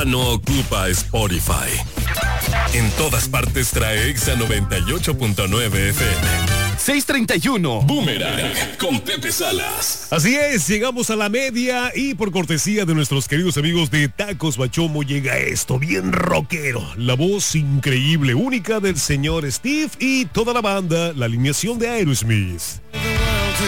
no ocupa Spotify. En todas partes trae Exa 98.9 FM. 631 Boomerang con Pepe Salas. Así es, llegamos a la media y por cortesía de nuestros queridos amigos de Tacos Bachomo llega esto, bien rockero. La voz increíble, única del señor Steve y toda la banda, la alineación de Aerosmith.